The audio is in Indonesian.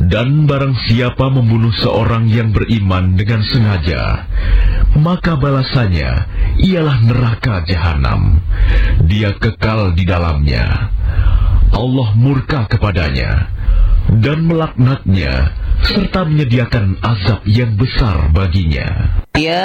Dan barang siapa membunuh seorang yang beriman dengan sengaja, maka balasannya ialah neraka jahanam. Dia kekal di dalamnya. Allah murka kepadanya dan melaknatnya serta menyediakan azab yang besar baginya. Ya